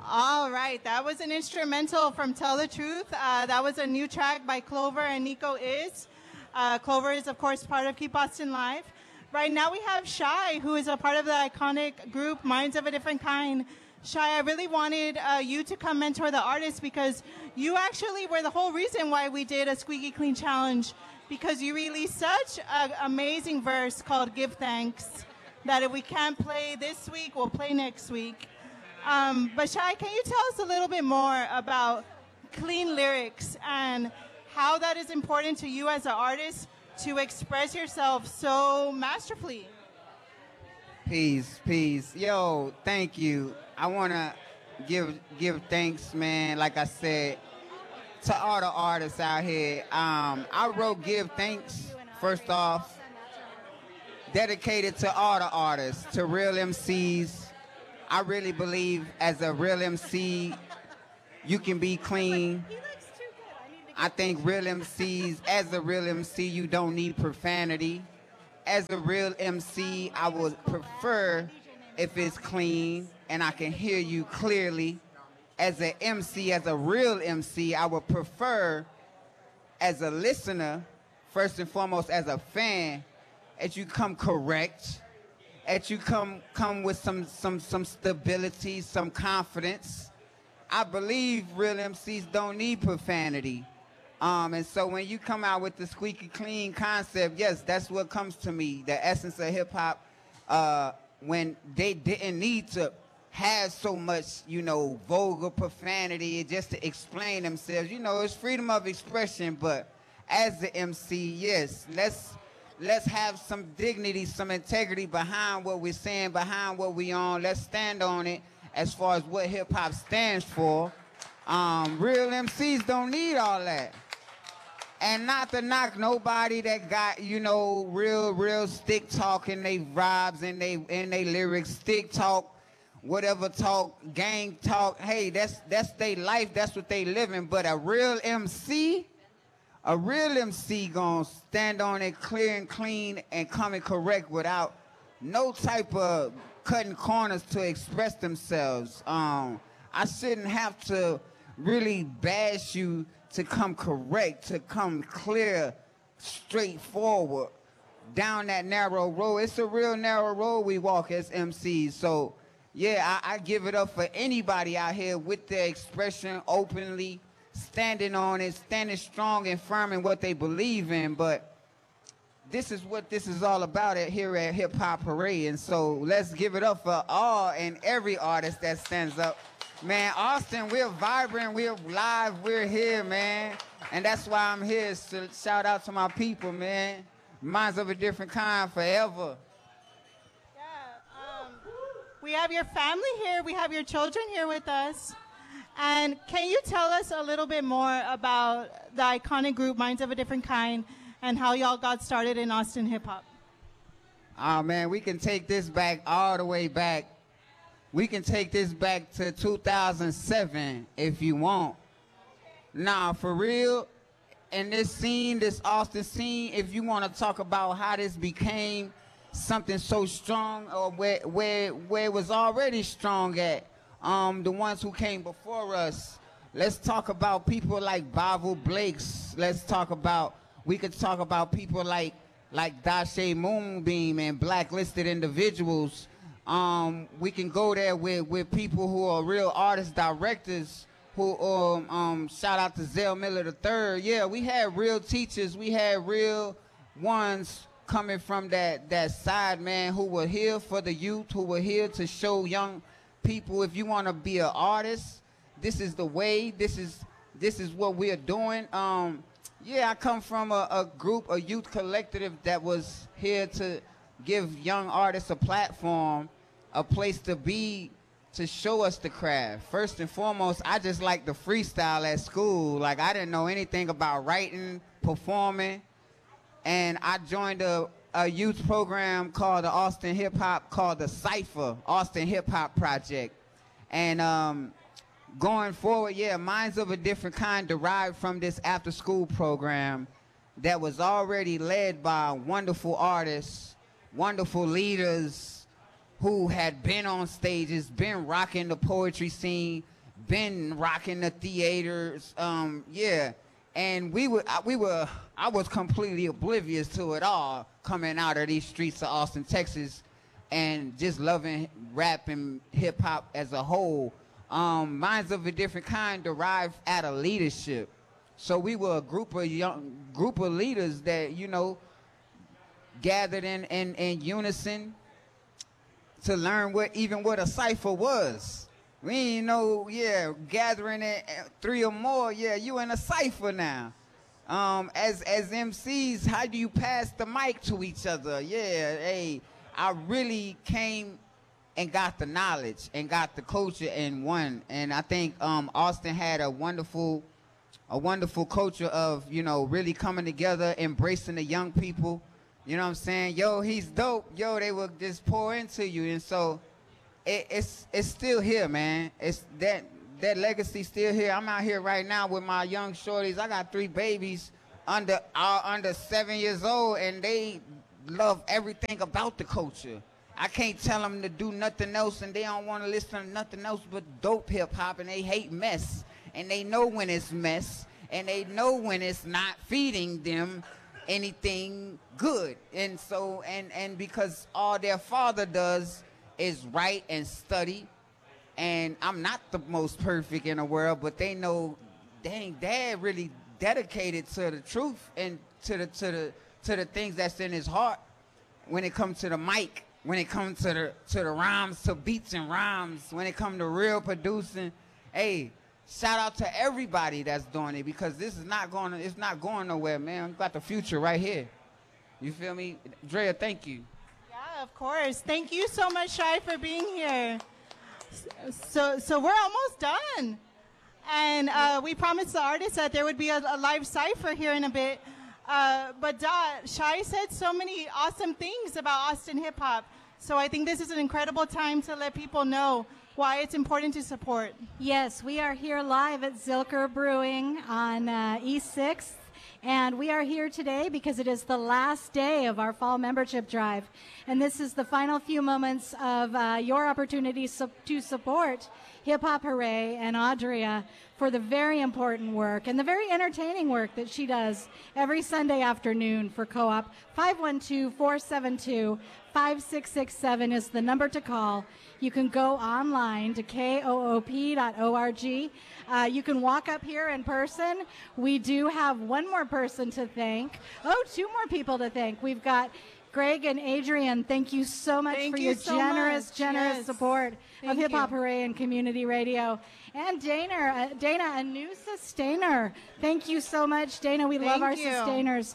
All right, that was an instrumental from Tell the Truth. That was a new track by Clover and Nico Is. Clover is, of course, part of Keep Austin Live. Right now we have Shy, who is a part of the iconic group Minds of a Different Kind. Shy, I really wanted you to come mentor the artists because you actually were the whole reason why we did a Squeaky Clean Challenge, because you released such an amazing verse called Give Thanks that if we can't play this week, we'll play next week. But Shy, can you tell us a little bit more about clean lyrics and how that is important to you as an artist to express yourself so masterfully? Peace. Yo, thank you. I want to give thanks, man, like I said, to all the artists out here. I wrote Give Thanks, first off, dedicated to all the artists, to real MCs. I really believe as a real MC, you can be clean. I think real MCs, as a real MC, you don't need profanity. As a real MC, I would prefer if it's clean and I can hear you clearly. As an MC, as a real MC, I would prefer, as a listener, first and foremost as a fan, that you come correct, that you come with some stability, some confidence. I believe real MCs don't need profanity. And so when you come out with the squeaky clean concept, yes, that's what comes to me, the essence of hip hop, when they didn't need to have so much, vulgar profanity just to explain themselves. It's freedom of expression, but as the MC, yes, let's have some dignity, some integrity behind what we're saying, behind what we on. Let's stand on it as far as what hip hop stands for. Real MCs don't need all that. And not to knock nobody that got, real stick talk in they vibes and they lyrics, stick talk, whatever talk, gang talk. Hey, that's their life, that's what they living. But a real MC gonna stand on it clear and clean and coming correct without no type of cutting corners to express themselves. I shouldn't have to really bash you to come correct, to come clear, straightforward down that narrow road. It's a real narrow road we walk as MCs. So, yeah, I give it up for anybody out here with their expression openly, standing on it, standing strong and firm in what they believe in. But this is what this is all about here at Hip Hop Parade. And so let's give it up for all and every artist that stands up. Man, Austin, we're vibrant, we're live, we're here, man. And that's why I'm here. So shout out to my people, man. Minds of a Different Kind forever. Yeah, we have your family here. We have your children here with us. And can you tell us a little bit more about the iconic group Minds of a Different Kind and how y'all got started in Austin hip-hop? Oh, man, we can take this back all the way back. We can take this back to 2007 if you want. Nah, for real, in this scene, this Austin scene, if you want to talk about how this became something so strong or where it was already strong at, the ones who came before us, let's talk about people like Bavel Blakes. We could talk about people like Dashe Moonbeam and blacklisted individuals. We can go there with people who are real artist directors who, shout out to Zell Miller III. Yeah, we had real teachers. We had real ones coming from that side, man, who were here for the youth, who were here to show young people, if you want to be an artist, this is the way, this is what we are doing. Yeah, I come from a group, a youth collective that was here to give young artists a platform, a place to be, to show us the craft. First and foremost, I just like the freestyle at school. Like, I didn't know anything about writing, performing, and I joined a youth program called the Austin Hip Hop, called the Cypher, Austin Hip Hop Project. And going forward, yeah, Minds of a Different Kind derived from this after-school program that was already led by wonderful artists, wonderful leaders who had been on stages, been rocking the poetry scene, been rocking the theaters. Yeah. And I was completely oblivious to it all coming out of these streets of Austin, Texas, and just loving rap and hip hop as a whole. Minds of a different kind derived out of leadership. So we were a group of leaders that, you know, gathered in unison to learn what a cipher was. We ain't know, yeah, gathering at 3 or more, yeah, you in a cipher now. As MCs, how do you pass the mic to each other? Yeah, hey, I really came and got the knowledge and got the culture in one. And I think Austin had a wonderful culture of, you know, really coming together, embracing the young people. You know what I'm saying? Yo, he's dope. Yo, they will just pour into you. And so it's still here, man. It's that legacy still here. I'm out here right now with my young shorties. I got 3 babies under 7 years old, and they love everything about the culture. I can't tell them to do nothing else, and they don't want to listen to nothing else but dope hip-hop, and they hate mess. And they know when it's mess, and they know when it's not feeding them anything good. And so, and because all their father does is write and study, and I'm not the most perfect in the world, but they know, dang, Dad really dedicated to the truth and to the things that's in his heart when it comes to the mic, when it comes to the rhymes, to beats and rhymes, when it comes to real producing. Hey, shout out to everybody that's doing it, because it's not going nowhere, man. We got the future right here. You feel me? Drea, thank you. Yeah, of course. Thank you so much, Shai, for being here. So we're almost done. And we promised the artists that there would be a live cipher here in a bit. But Shai said so many awesome things about Austin hip-hop. So I think this is an incredible time to let people know why it's important to support. Yes, we are here live at Zilker Brewing on East 6th. And we are here today because it is the last day of our fall membership drive. And this is the final few moments of your opportunity to support Hip Hop Hooray and Audria for the very important work and the very entertaining work that she does every Sunday afternoon for Co-op. 512-472-5667 is the number to call. You can go online to koop.org. You can walk up here in person. We do have one more person to thank. Oh, 2 more people to thank. We've got Greg and Adrian. Thank you so much for your generous support of Hip Hop Hooray and Community Radio. And Dana a new sustainer. Thank you so much, Dana. We love our sustainers.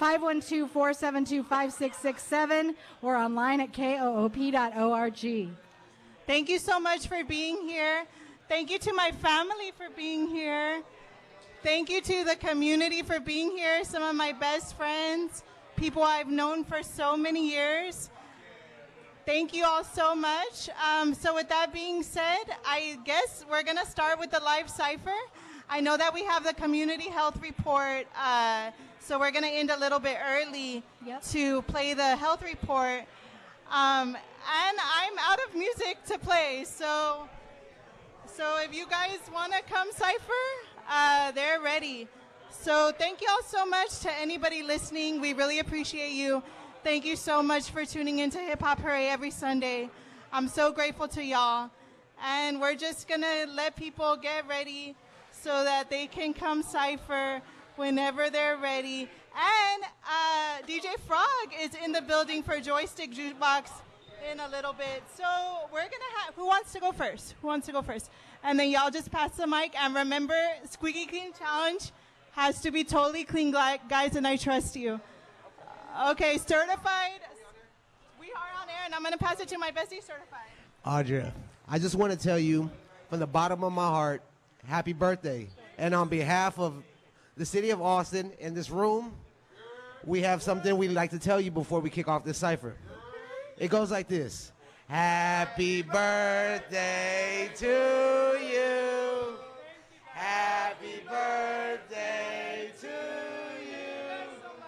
512-472-5667 or online at koop.org. Thank you so much for being here. Thank you to my family for being here. Thank you to the community for being here. Some of my best friends, people I've known for so many years. Thank you all so much. So with that being said, I guess we're going to start with the live cipher. I know that we have the community health report, so we're going to end a little bit early to play the health report. And I'm out of music to play, so if you guys want to come cipher, they're ready. So thank you all so much to anybody listening. We really appreciate you. Thank you so much for tuning into Hip Hop Hooray every Sunday. I'm so grateful to y'all. And we're just going to let people get ready so that they can come cipher whenever they're ready. And DJ Frog is in the building for Joystick Jukebox in a little bit. So we're going to have, who wants to go first? And then y'all just pass the mic. And remember, Squeaky Clean Challenge has to be totally clean, guys, and I trust you. Okay, certified. We are on air, and I'm going to pass it to my bestie, certified. Audria, I just want to tell you from the bottom of my heart, happy birthday. And on behalf of the city of Austin in this room, we have something we'd like to tell you before we kick off this cipher. It goes like this. Happy birthday to you.